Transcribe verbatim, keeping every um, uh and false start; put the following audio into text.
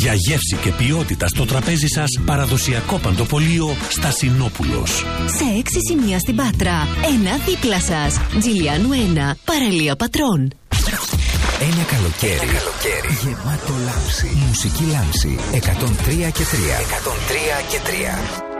Για γεύση και ποιότητα στο τραπέζι σας, παραδοσιακό παντοπολείο Στασινόπουλος. Σε έξι σημεία στην Πάτρα, ένα δίπλα σας. Τζιλιάνου ένα, παραλία Πατρών. Ένα καλοκαίρι, Ένα καλοκαίρι γεμάτο λάμψη. Μουσική λάμψη εκατόν τρία και τρία. εκατόν τρία και τρία.